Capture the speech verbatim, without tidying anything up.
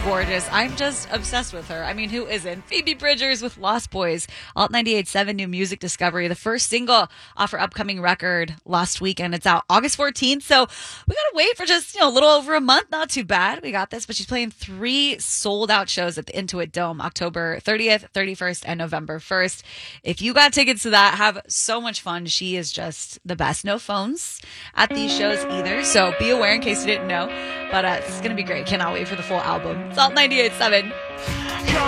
gorgeous. I'm just obsessed with her. I mean, who isn't? Phoebe Bridgers with Lost Boys. Alt ninety-eight point seven new music discovery. The first single off her upcoming record last weekend. It's out August fourteenth. So we got to wait for just, you know, a little over a month. Not too bad. We got this. But she's playing three sold out shows at the Intuit Dome, October thirtieth, thirty-first, and November first. If you got tickets to that, have so much fun. She is just the best. No phones at these shows either. So be aware in case you didn't know. But uh, it's going to be great. Cannot wait for the full album. It's Alt ninety-eight point seven.